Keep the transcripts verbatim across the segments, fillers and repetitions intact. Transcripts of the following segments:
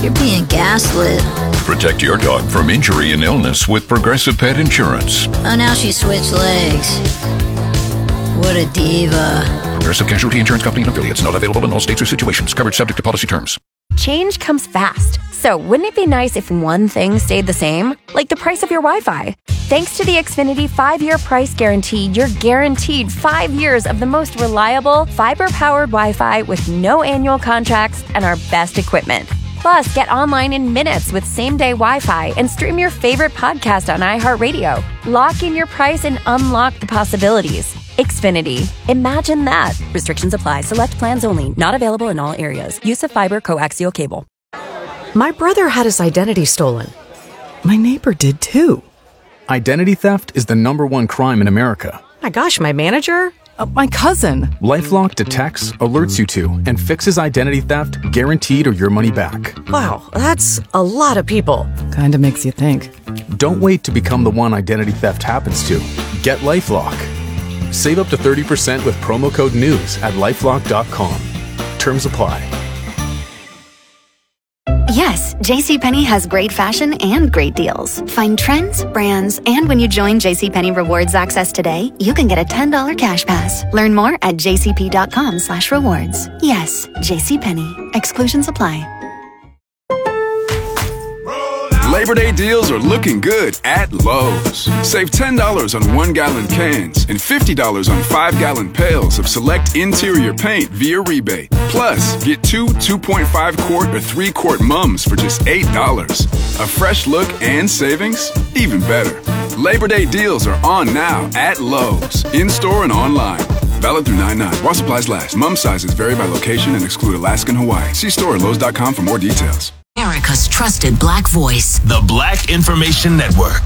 You're being gaslit. Protect your dog from injury and illness with Progressive Pet Insurance. Oh, now she switched legs. What a diva. Progressive Casualty Insurance Company and affiliates. Not available in all states or situations. Coverage subject to policy terms. Change comes fast. So wouldn't it be nice if one thing stayed the same? Like the price of your Wi-Fi. Thanks to the Xfinity five-year price guarantee, you're guaranteed five years of the most reliable, fiber-powered Wi-Fi with no annual contracts and our best equipment. Plus, get online in minutes with same-day Wi-Fi and stream your favorite podcast on iHeartRadio. Lock in your price and unlock the possibilities. Xfinity. Imagine that. Restrictions apply. Select plans only. Not available in all areas. Use of fiber coaxial cable. My brother had his identity stolen. My neighbor did too. Identity theft is the number one crime in America. My gosh, my manager? Uh, my cousin. LifeLock detects, alerts you to, and fixes identity theft guaranteed or your money back. Wow, that's a lot of people. Kinda makes you think. Don't wait to become the one identity theft happens to. Get LifeLock. Save up to thirty percent with promo code NEWS at lifelock dot com. Terms apply. Yes, JCPenney has great fashion and great deals. Find trends, brands, and when you join JCPenney Rewards Access today, you can get a ten dollars cash pass. Learn more at jcp.com slash rewards. Yes, JCPenney. Exclusions apply. Labor Day deals are looking good at Lowe's. Save ten dollars on one-gallon cans and fifty dollars on five-gallon pails of select interior paint via rebate. Plus, get two two point five quart or three quart mums for just eight dollars. A fresh look and savings? Even better. Labor Day deals are on now at Lowe's, in-store and online. Valid through nine nine. While supplies last. Mum sizes vary by location and exclude Alaska and Hawaii. See store at lowes dot com for more details. America's trusted Black voice. The Black Information Network.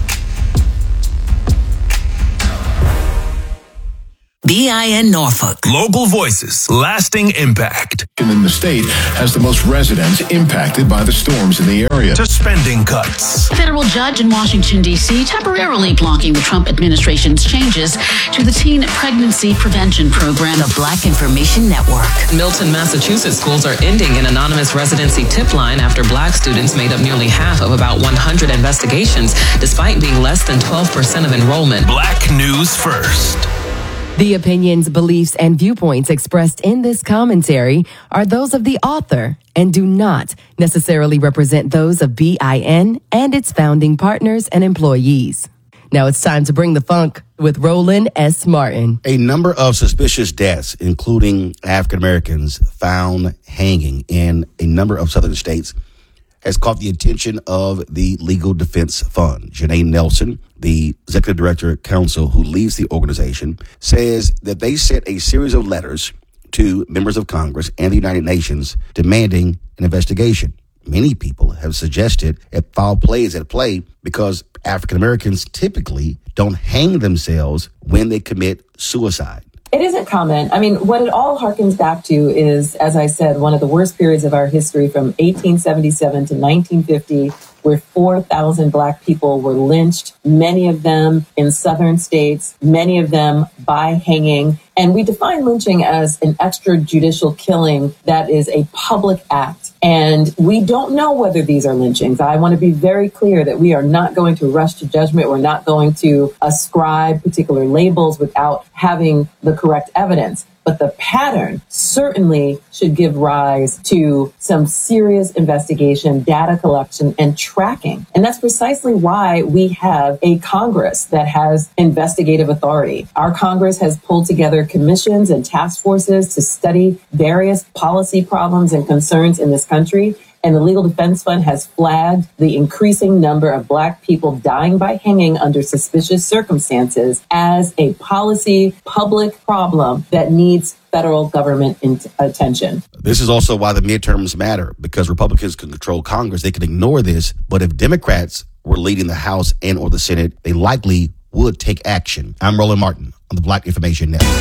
B I N Norfolk. Local voices, lasting impact. In the state has the most residents impacted by the storms in the area. To spending cuts. A federal judge in Washington, D C temporarily blocking the Trump administration's changes to the teen pregnancy prevention program. The Black Information Network. Milton, Massachusetts schools are ending an anonymous residency tip line after Black students made up nearly half of about one hundred investigations, despite being less than twelve percent of enrollment. Black News First. The opinions, beliefs, and viewpoints expressed in this commentary are those of the author and do not necessarily represent those of B I N and its founding partners and employees. Now it's time to bring the funk with Roland S. Martin. A number of suspicious deaths, including African Americans, found hanging in a number of southern states, has caught the attention of the Legal Defense Fund. Janae Nelson, the executive director counsel who leads the organization, says that they sent a series of letters to members of Congress and the United Nations demanding an investigation. Many people have suggested that foul play is at play because African Americans typically don't hang themselves when they commit suicide. It isn't common. I mean, what it all harkens back to is, as I said, one of the worst periods of our history from eighteen seventy-seven to nineteen fifty, where four thousand Black people were lynched, many of them in southern states, many of them by hanging. And we define lynching as an extrajudicial killing that is a public act. And we don't know whether these are lynchings. I want to be very clear that we are not going to rush to judgment. We're not going to ascribe particular labels without having the correct evidence. But the pattern certainly should give rise to some serious investigation, data collection, and tracking. And that's precisely why we have a Congress that has investigative authority. Our Congress has pulled together commissions and task forces to study various policy problems and concerns in this country. And the Legal Defense Fund has flagged the increasing number of Black people dying by hanging under suspicious circumstances as a policy public problem that needs federal government in- attention. This is also why the midterms matter, because Republicans can control Congress. They can ignore this. But if Democrats were leading the House and or the Senate, they likely would take action. I'm Roland Martin on the Black Information Network.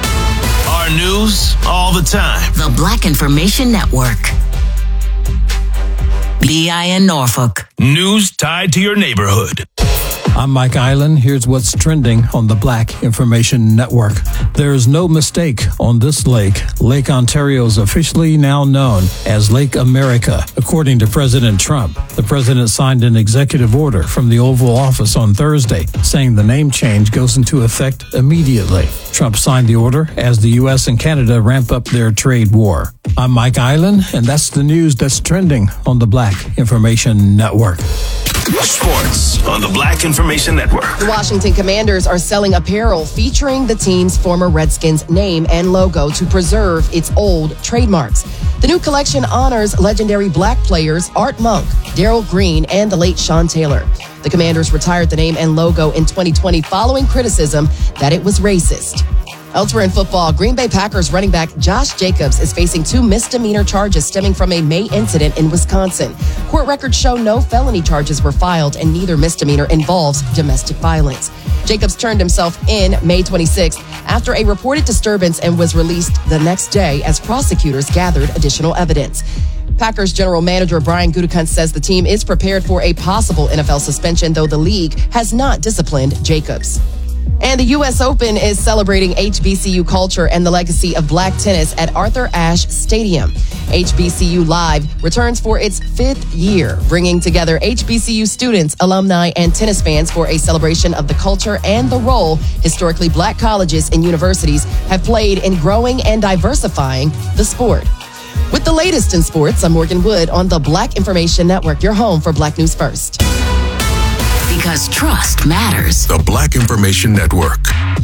Our news all the time. The Black Information Network. B I N Norfolk. News tied to your neighborhood. I'm Mike Island. Here's what's trending on the Black Information Network. There's no mistake on this lake. Lake Ontario is officially now known as Lake America, according to President Trump. The president signed an executive order from the Oval Office on Thursday, saying the name change goes into effect immediately. Trump signed the order as the U S and Canada ramp up their trade war. I'm Mike Island, and that's the news that's trending on the Black Information Network. Sports on the Black Information Network. The Washington Commanders are selling apparel featuring the team's former Redskins name and logo to preserve its old trademarks. The new collection honors legendary Black players Art Monk, Darrell Green, and the late Sean Taylor. The Commanders retired the name and logo in twenty twenty following criticism that it was racist. Elsewhere in football, Green Bay Packers running back Josh Jacobs is facing two misdemeanor charges stemming from a May incident in Wisconsin. Court records show no felony charges were filed and neither misdemeanor involves domestic violence. Jacobs turned himself in May twenty-sixth after a reported disturbance and was released the next day as prosecutors gathered additional evidence. Packers general manager Brian Gutekunst says the team is prepared for a possible N F L suspension, though the league has not disciplined Jacobs. And the U S Open is celebrating H B C U culture and the legacy of black tennis at Arthur Ashe Stadium. H B C U Live returns for its fifth year, bringing together H B C U students, alumni, and tennis fans for a celebration of the culture and the role historically black colleges and universities have played in growing and diversifying the sport. With the latest in sports, I'm Morgan Wood on the Black Information Network, your home for Black News First. Because trust matters. The Black Information Network.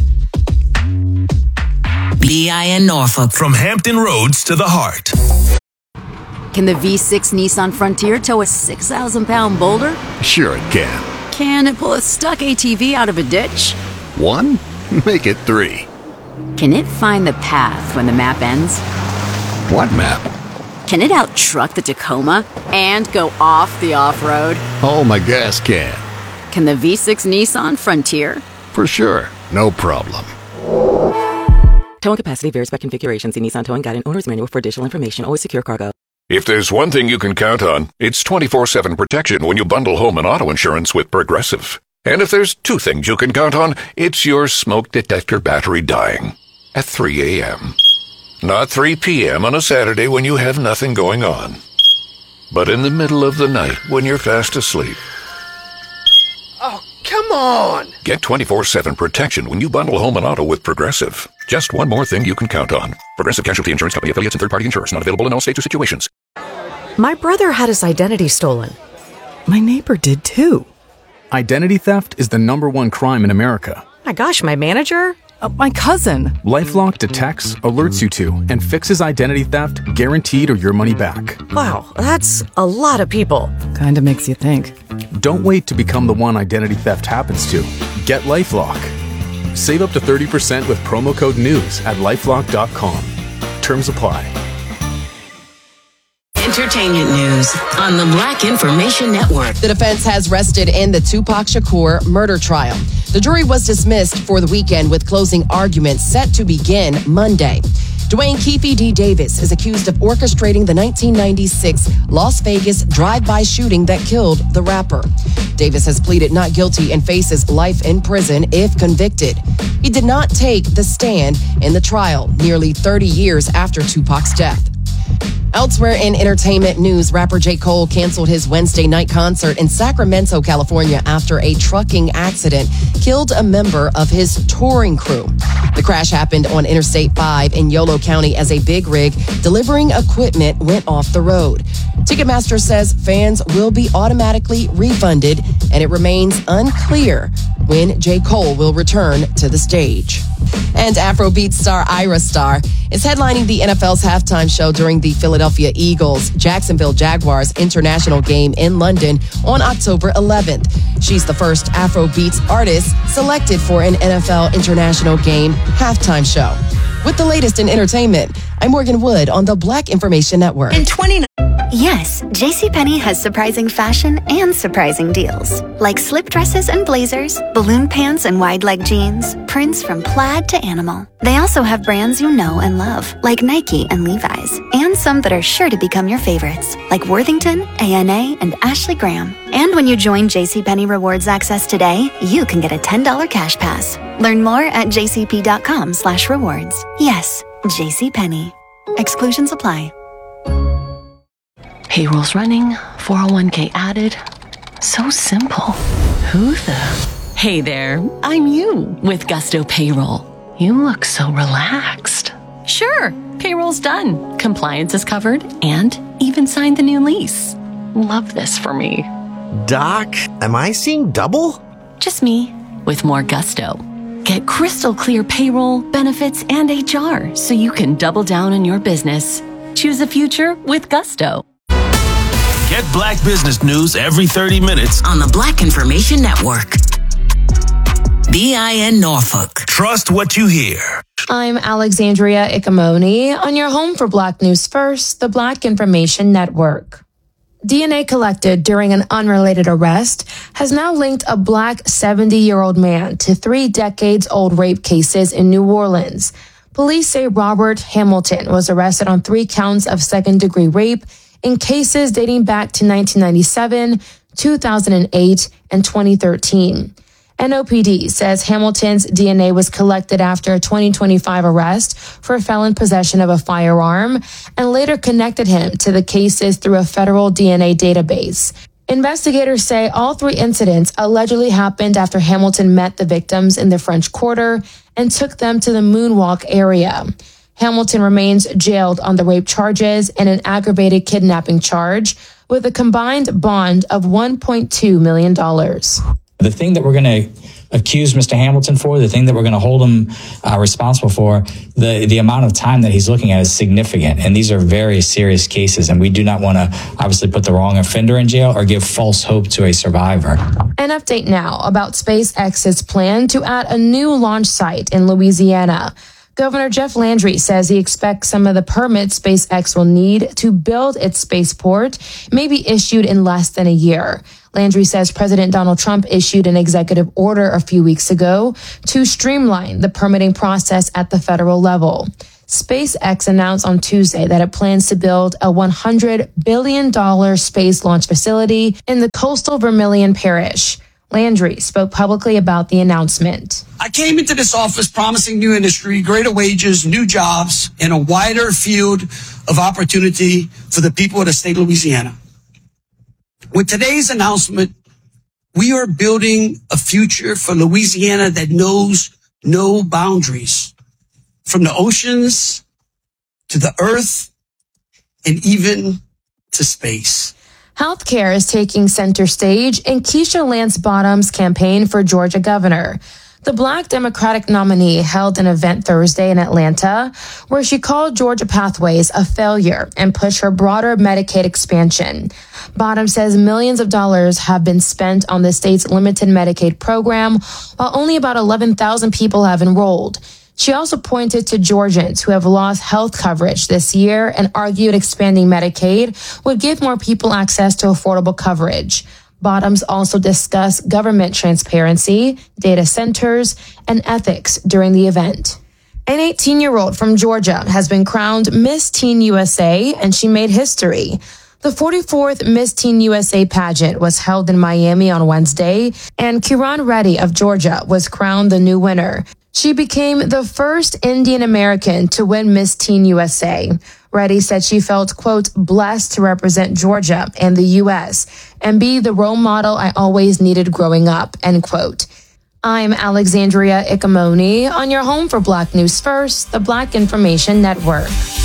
B I N Norfolk. From Hampton Roads to the heart. Can the V six Nissan Frontier tow a six thousand pound boulder? Sure it can. Can it pull a stuck A T V out of a ditch? One? Make it three. Can it find the path when the map ends? What map? Can it out-truck the Tacoma and go off the off-road? Oh, my gas can. Can the V six Nissan Frontier? For sure. No problem. Towing capacity varies by configuration. See Nissan Towing Guide and Owner's Manual for additional information. Always secure cargo. If there's one thing you can count on, it's twenty-four seven protection when you bundle home and auto insurance with Progressive. And if there's two things you can count on, it's your smoke detector battery dying at three a.m. Not three p.m. on a Saturday when you have nothing going on, but in the middle of the night when you're fast asleep. Oh, come on! Get twenty-four seven protection when you bundle home and auto with Progressive. Just one more thing you can count on. Progressive Casualty Insurance Company, affiliates, and third-party insurers. Not available in all states or situations. My brother had his identity stolen. My neighbor did too. Identity theft is the number one crime in America. My gosh, my manager? Uh, my cousin. LifeLock detects, alerts you to, and fixes identity theft guaranteed or your money back. Wow, that's a lot of people. Kinda makes you think. Don't wait to become the one identity theft happens to. Get LifeLock. Save up to thirty percent with promo code NEWS at lifelock dot com. Terms apply. Entertainment news on the Black Information Network. The defense has rested in the Tupac Shakur murder trial. The jury was dismissed for the weekend with closing arguments set to begin Monday. Dwayne Keefe D. Davis is accused of orchestrating the nineteen ninety-six Las Vegas drive-by shooting that killed the rapper. Davis has pleaded not guilty and faces life in prison if convicted. He did not take the stand in the trial nearly thirty years after Tupac's death. Elsewhere in entertainment news, rapper J. Cole canceled his Wednesday night concert in Sacramento, California after a trucking accident killed a member of his touring crew. The crash happened on Interstate five in Yolo County as a big rig delivering equipment went off the road. Ticketmaster says fans will be automatically refunded, and it remains unclear when J. Cole will return to the stage. And Afrobeat star Ira Star is headlining the N F L's halftime show during the Philadelphia Eagles Jacksonville Jaguars international game in London on October eleventh. She's the first Afrobeats artist selected for an N F L international game halftime show. With the latest in entertainment, I'm Morgan Wood on the Black Information Network. In twenty Yes, JCPenney has surprising fashion and surprising deals. Like slip dresses and blazers, balloon pants and wide leg jeans, prints from plaid to animal. They also have brands you know and love, like Nike and Levi's, and some that are sure to become your favorites, like Worthington, A N A, and Ashley Graham. And when you join JCPenney Rewards Access today, you can get a ten dollars cash pass. Learn more at jcp.com slash rewards. Yes, JCPenney. Exclusions apply. Payroll's running, four oh one k added. So simple. Who the? Hey there, I'm you with Gusto Payroll. You look so relaxed. Sure, payroll's done. Compliance is covered and even signed the new lease. Love this for me. Doc, am I seeing double? Just me with more gusto. Get crystal clear payroll, benefits, and H R so you can double down on your business. Choose a future with Gusto. Get Black business news every thirty minutes on the Black Information Network. B I N Norfolk. Trust what you hear. I'm Alexandria Ikamoni on your home for Black News First, the Black Information Network. D N A collected during an unrelated arrest has now linked a Black seventy-year-old man to three decades-old rape cases in New Orleans. Police say Robert Hamilton was arrested on three counts of second-degree rape in cases dating back to nineteen ninety-seven, two thousand eight, and twenty thirteen. N O P D says Hamilton's D N A was collected after a twenty twenty-five arrest for felon possession of a firearm and later connected him to the cases through a federal D N A database. Investigators say all three incidents allegedly happened after Hamilton met the victims in the French Quarter and took them to the Moonwalk area. Hamilton remains jailed on the rape charges and an aggravated kidnapping charge with a combined bond of one point two million dollars. The thing that we're going to accuse Mister Hamilton for, the thing that we're going to hold him uh, responsible for, the, the amount of time that he's looking at is significant. And these are very serious cases. And we do not want to obviously put the wrong offender in jail or give false hope to a survivor. An update now about SpaceX's plan to add a new launch site in Louisiana. Governor Jeff Landry says he expects some of the permits SpaceX will need to build its spaceport may be issued in less than a year. Landry says President Donald Trump issued an executive order a few weeks ago to streamline the permitting process at the federal level. SpaceX announced on Tuesday that it plans to build a one hundred billion dollars space launch facility in the coastal Vermilion Parish. Landry spoke publicly about the announcement. I came into this office promising new industry, greater wages, new jobs, and a wider field of opportunity for the people of the state of Louisiana. With today's announcement, we are building a future for Louisiana that knows no boundaries, from the oceans to the earth and even to space. Healthcare is taking center stage in Keisha Lance Bottoms' campaign for Georgia governor. The Black Democratic nominee held an event Thursday in Atlanta where she called Georgia Pathways a failure and pushed for broader Medicaid expansion. Bottoms says millions of dollars have been spent on the state's limited Medicaid program, while only about eleven thousand people have enrolled. She also pointed to Georgians who have lost health coverage this year and argued expanding Medicaid would give more people access to affordable coverage. Bottoms also discussed government transparency, data centers, and ethics during the event. An eighteen-year-old from Georgia has been crowned Miss Teen U S A, and she made history. The forty-fourth Miss Teen U S A pageant was held in Miami on Wednesday, and Kiran Reddy of Georgia was crowned the new winner. She became the first Indian American to win Miss Teen U S A. Reddy said she felt, quote, blessed to represent Georgia and the U S and be the role model I always needed growing up, end quote. I'm Alexandria Ikamoni on your home for Black News First, the Black Information Network.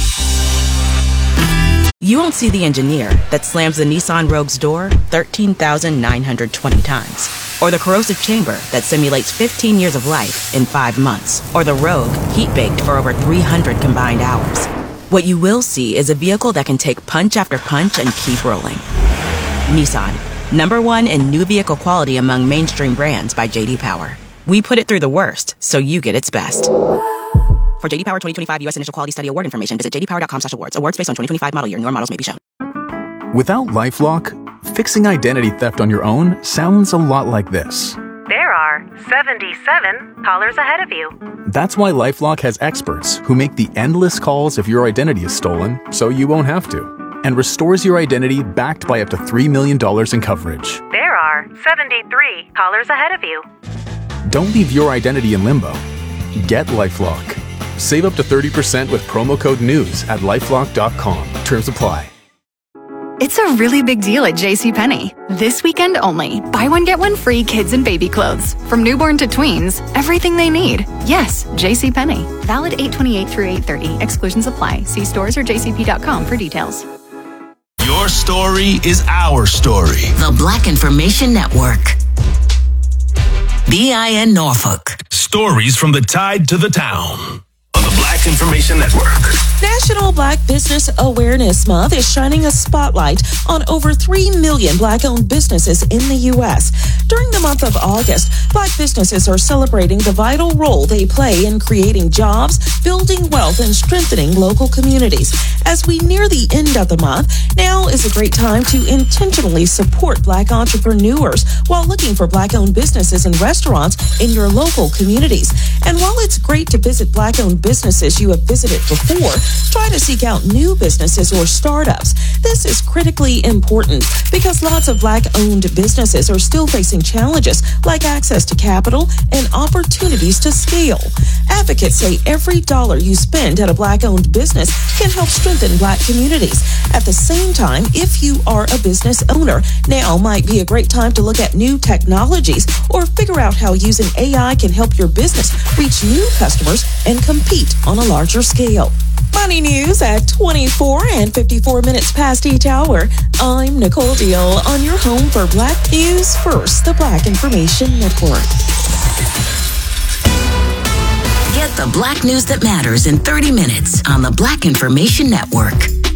You won't see the engineer that slams the Nissan Rogue's door thirteen thousand nine hundred twenty times. Or the corrosive chamber that simulates fifteen years of life in five months. Or the Rogue heat-baked for over three hundred combined hours. What you will see is a vehicle that can take punch after punch and keep rolling. Nissan, number one in new vehicle quality among mainstream brands by J D Power. We put it through the worst, so you get its best. For J D Power twenty twenty-five U S Initial Quality Study Award information, visit j d power dot com slash awards. Awards based on twenty twenty-five model year. Newer models may be shown. Without LifeLock, fixing identity theft on your own sounds a lot like this. There are seventy-seven callers ahead of you. That's why LifeLock has experts who make the endless calls if your identity is stolen, so you won't have to, and restores your identity backed by up to three million dollars in coverage. There are seventy-three callers ahead of you. Don't leave your identity in limbo. Get LifeLock. Save up to thirty percent with promo code NEWS at lifelock dot com. Terms apply. It's a really big deal at JCPenney. This weekend only, buy one get one free kids and baby clothes. From newborn to tweens, everything they need. Yes, JCPenney. Valid eight twenty-eight through eight thirty. Exclusions apply. See stores or j c p dot com for details. Your story is our story. The Black Information Network. B I N Norfolk. Stories from the tide to the town. On the Black Information Network. National Black Business Awareness Month is shining a spotlight on over three million Black-owned businesses in the U S. During the month of August, Black businesses are celebrating the vital role they play in creating jobs, building wealth, and strengthening local communities. As we near the end of the month, now is a great time to intentionally support Black entrepreneurs while looking for Black-owned businesses and restaurants in your local communities. And while it's great to visit Black-owned businesses you have visited before, try to seek out new businesses or startups. This is critically important because lots of Black-owned businesses are still facing challenges like access to capital and opportunities to scale. Advocates say every dollar you spend at a Black-owned business can help strengthen Black communities. At the same time, if you are a business owner, now might be a great time to look at new technologies or figure out how using A I can help your business reach new customers and compete on a larger scale. Money news at twenty-four and fifty-four minutes past each hour. I'm Nicole Deal on your home for Black News First, the Black Information Network. Get the Black news that matters in thirty minutes on the Black Information Network.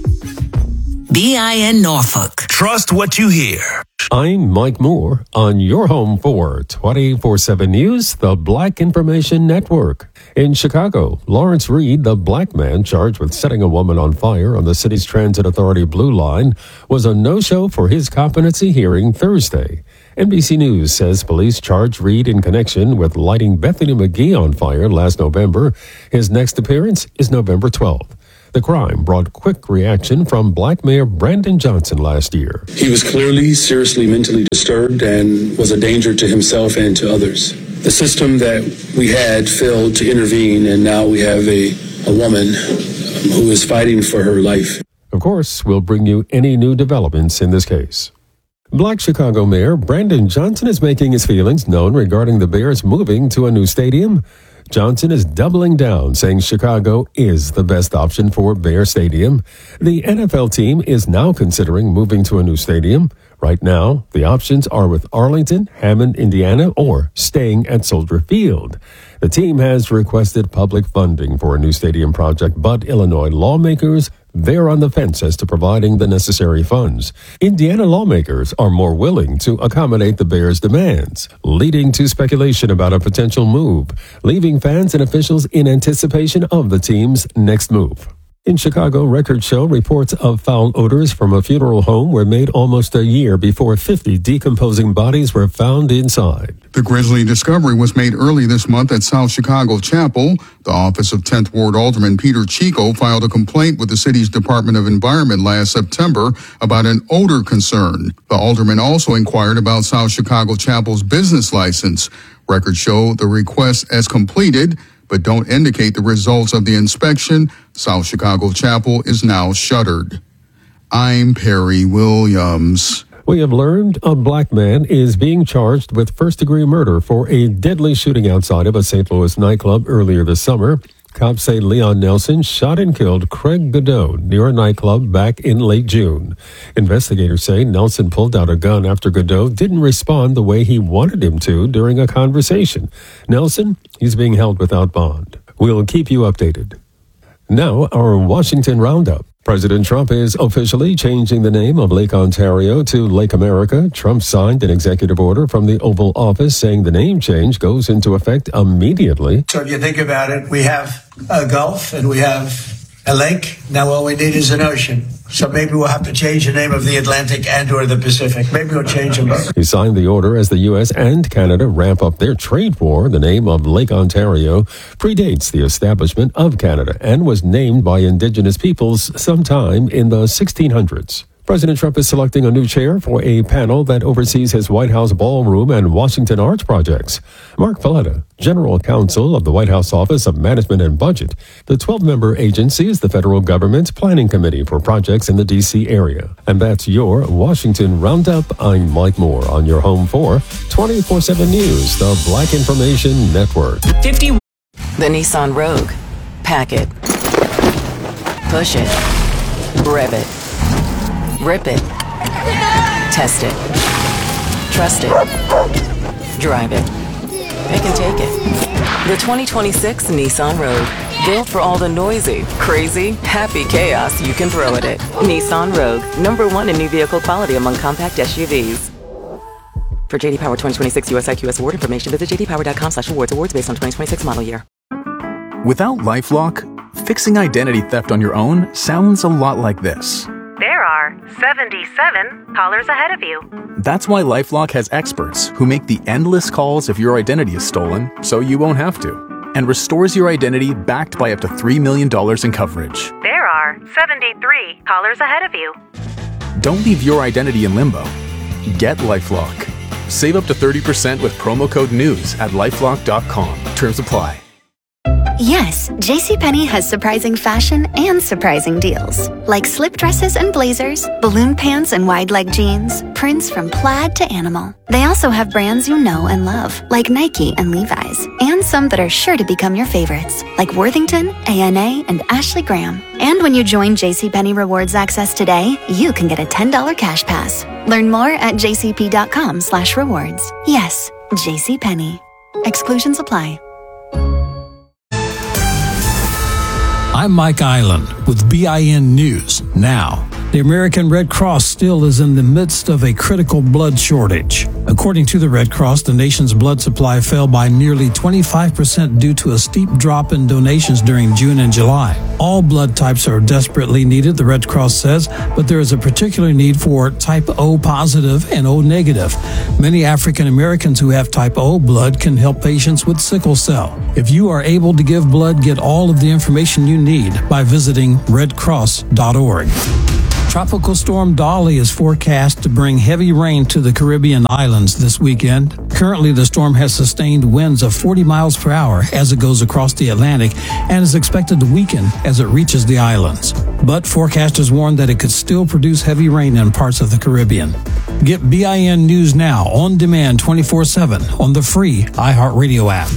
B I N Norfolk. Trust what you hear. I'm Mike Moore on your home for twenty-four seven News, the Black Information Network. In Chicago, Lawrence Reed, the black man charged with setting a woman on fire on the city's Transit Authority Blue Line, was a no-show for his competency hearing Thursday. N B C News says police charged Reed in connection with lighting Bethany McGee on fire last November. His next appearance is November twelfth. The crime brought quick reaction from Black Mayor Brandon Johnson last year. He was clearly seriously mentally disturbed and was a danger to himself and to others. The system that we had failed to intervene, and now we have a, a woman who is fighting for her life. Of course, we'll bring you any new developments in this case. Black Chicago Mayor Brandon Johnson is making his feelings known regarding the Bears moving to a new stadium. Johnson is doubling down, saying Chicago is the best option for Bear Stadium. The N F L team is now considering moving to a new stadium. Right now, the options are with Arlington, Hammond, Indiana, or staying at Soldier Field. The team has requested public funding for a new stadium project, but Illinois lawmakers, they're on the fence as to providing the necessary funds. Indiana lawmakers are more willing to accommodate the Bears' demands, leading to speculation about a potential move, leaving fans and officials in anticipation of the team's next move. In Chicago, Record Show reports of foul odors from a funeral home were made almost a year before fifty decomposing bodies were found inside. The grisly discovery was made early this month at South Chicago Chapel. The office of tenth Ward Alderman Peter Chico filed a complaint with the city's Department of Environment last September about an odor concern. The alderman also inquired about South Chicago Chapel's business license. Records show the request as completed, but don't indicate the results of the inspection. South Chicago Chapel is now shuttered. I'm Perry Williams. We have learned a black man is being charged with first-degree murder for a deadly shooting outside of a Saint Louis nightclub earlier this summer. Cops say Leon Nelson shot and killed Craig Godot near a nightclub back in late June. Investigators say Nelson pulled out a gun after Godot didn't respond the way he wanted him to during a conversation. Nelson, he's being held without bond. We'll keep you updated. Now, our Washington Roundup. President Trump is officially changing the name of Lake Ontario to Lake America. Trump signed an executive order from the Oval Office saying the name change goes into effect immediately. So if you think about it, we have a Gulf and we have a lake. Now all we need is an ocean. So maybe we'll have to change the name of the Atlantic and or the Pacific. Maybe we'll change them both. He signed the order as the U S and Canada ramp up their trade war. The name of Lake Ontario predates the establishment of Canada and was named by Indigenous peoples sometime in the sixteen hundreds. President Trump is selecting a new chair for a panel that oversees his White House ballroom and Washington arts projects. Mark Valletta, General Counsel of the White House Office of Management and Budget. The twelve-member agency is the federal government's planning committee for projects in the D C area. And that's your Washington Roundup. I'm Mike Moore on your home for twenty-four seven News, the Black Information Network. fifty The Nissan Rogue. Pack it. Push it. Rev it. Rip it. Test it. Trust it. Drive it. Pick and take it. The twenty twenty-six Nissan Rogue. Built for all the noisy, crazy, happy chaos you can throw at it. Nissan Rogue. Number one in new vehicle quality among compact S U Vs. For J D Power twenty twenty-six U S I Q S award information, visit j d power dot com slash awards. Awards based on twenty twenty-six model year. Without LifeLock, fixing identity theft on your own sounds a lot like this. There are seventy-seven callers ahead of you. That's why LifeLock has experts who make the endless calls if your identity is stolen, so you won't have to, and restores your identity backed by up to three million dollars in coverage. There are seventy-three callers ahead of you. Don't leave your identity in limbo. Get LifeLock. Save up to thirty percent with promo code NEWS at lifelock dot com. Terms apply. Yes, JCPenney has surprising fashion and surprising deals. Like slip dresses and blazers, balloon pants and wide leg jeans, prints from plaid to animal. They also have brands you know and love, like Nike and Levi's, and some that are sure to become your favorites, like Worthington, A N A, and Ashley Graham. And when you join JCPenney Rewards Access today, you can get a ten dollars cash pass. Learn more at jcp.com slash rewards. Yes, JCPenney. Exclusions apply. I'm Mike Island with B I N News Now. The American Red Cross still is in the midst of a critical blood shortage. According to the Red Cross, the nation's blood supply fell by nearly twenty-five percent due to a steep drop in donations during June and July. All blood types are desperately needed, the Red Cross says, but there is a particular need for type O positive and O negative. Many African Americans who have type O blood can help patients with sickle cell. If you are able to give blood, get all of the information you need by visiting red cross dot org. Tropical storm Dolly is forecast to bring heavy rain to the Caribbean islands this weekend. Currently, the storm has sustained winds of forty miles per hour as it goes across the Atlantic and is expected to weaken as it reaches the islands. But forecasters warn that it could still produce heavy rain in parts of the Caribbean. Get B I N News Now on demand twenty-four seven on the free iHeartRadio app.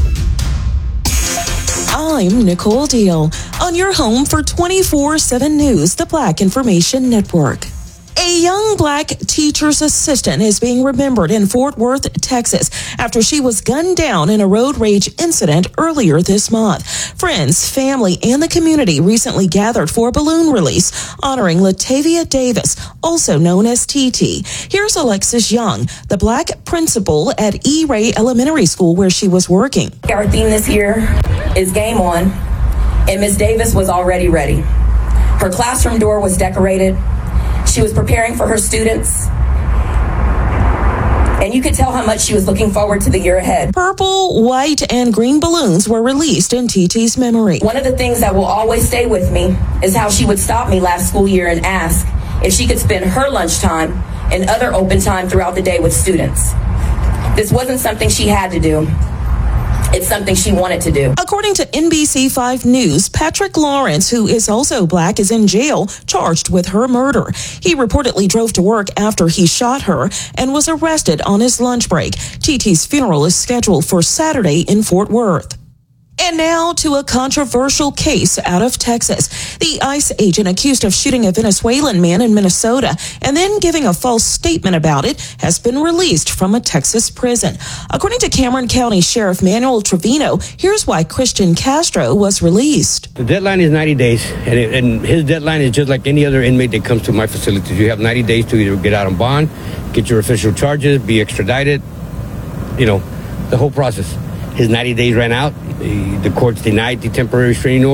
I'm Nicole Deal on your home for twenty-four seven News, the Black Information Network. A young black teacher's assistant is being remembered in Fort Worth, Texas, after she was gunned down in a road rage incident earlier this month. Friends, family, and the community recently gathered for a balloon release honoring Latavia Davis, also known as T T. Here's Alexis Young, the black principal at E. Ray Elementary School where she was working. Our theme this year is Game On, and Miz Davis was already ready. Her classroom door was decorated. She was preparing for her students, and you could tell how much she was looking forward to the year ahead. Purple, white, and green balloons were released in T T's memory. One of the things that will always stay with me is how she would stop me last school year and ask if she could spend her lunchtime and other open time throughout the day with students. This wasn't something she had to do. It's something she wanted to do. According to N B C five News, Patrick Lawrence, who is also black, is in jail charged with her murder. He reportedly drove to work after he shot her and was arrested on his lunch break. T T's funeral is scheduled for Saturday in Fort Worth. And now to a controversial case out of Texas. The ICE agent accused of shooting a Venezuelan man in Minnesota and then giving a false statement about it has been released from a Texas prison. According to Cameron County Sheriff Manuel Trevino, here's why Christian Castro was released. The deadline is ninety days, and, it, and his deadline is just like any other inmate that comes to my facilities. You have ninety days to either get out on bond, get your official charges, be extradited, you know, the whole process. His ninety days ran out. The, the courts denied the temporary restraining order.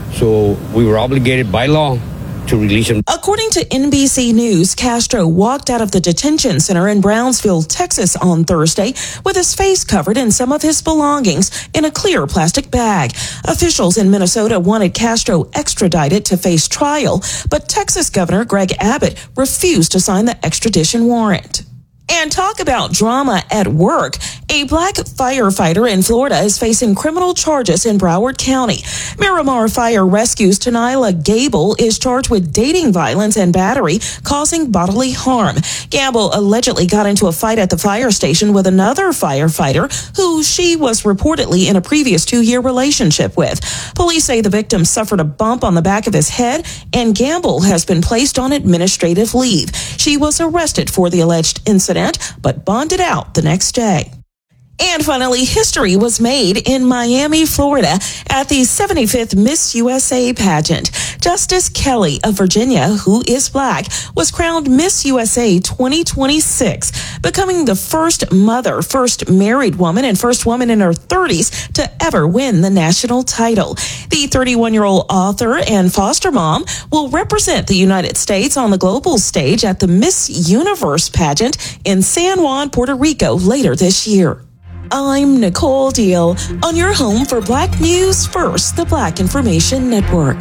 So we were obligated by law to release him. According to N B C News, Castro walked out of the detention center in Brownsville, Texas on Thursday with his face covered in some of his belongings in a clear plastic bag. Officials in Minnesota wanted Castro extradited to face trial, but Texas Governor Greg Abbott refused to sign the extradition warrant. And talk about drama at work. A black firefighter in Florida is facing criminal charges in Broward County. Miramar Fire Rescue's Tanila Gable is charged with dating violence and battery causing bodily harm. Gable allegedly got into a fight at the fire station with another firefighter who she was reportedly in a previous two-year relationship with. Police say the victim suffered a bump on the back of his head, and Gamble has been placed on administrative leave. She was arrested for the alleged incident, but bonded out the next day. And finally, history was made in Miami, Florida at the seventy-fifth Miss U S A pageant. Justice Kelly of Virginia, who is black, was crowned Miss U S A twenty twenty-six, becoming the first mother, first married woman, and first woman in her thirties to ever win the national title. The thirty-one-year-old author and foster mom will represent the United States on the global stage at the Miss Universe pageant in San Juan, Puerto Rico later this year. I'm Nicole Deal on your home for Black News First, the Black Information Network.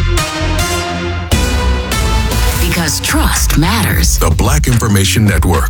Because trust matters. The Black Information Network.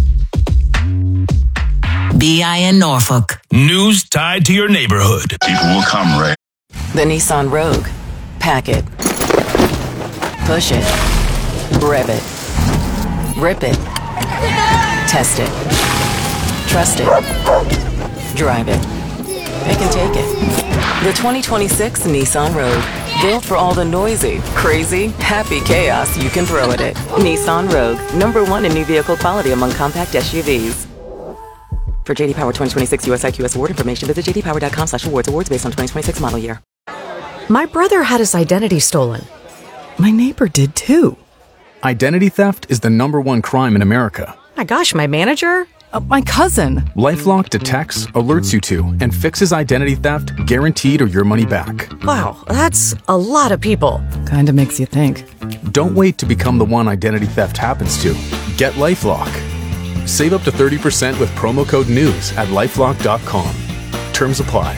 B I N Norfolk. News tied to your neighborhood. People will come, Ray. The Nissan Rogue. Pack it. Push it. Rev it. Rip it. Test it. Trust it. Drive it. They can take it. The twenty twenty-six Nissan Rogue. Built for all the noisy, crazy, happy chaos you can throw at it. Nissan Rogue. Number one in new vehicle quality among compact S U Vs. For J D Power twenty twenty-six U S I Q S award information, visit j d power dot com slash awards. Awards based on twenty twenty-six model year. My brother had his identity stolen. My neighbor did too. Identity theft is the number one crime in America. My gosh, my manager? Uh, my cousin. LifeLock detects, alerts you to, and fixes identity theft guaranteed or your money back. Wow, that's a lot of people. Kinda makes you think. Don't wait to become the one identity theft happens to. Get LifeLock. Save up to thirty percent with promo code NEWS at lifelock dot com. Terms apply.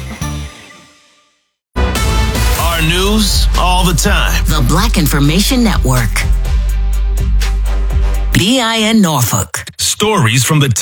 Our news all the time. The Black Information Network. B I N Norfolk. Stories from the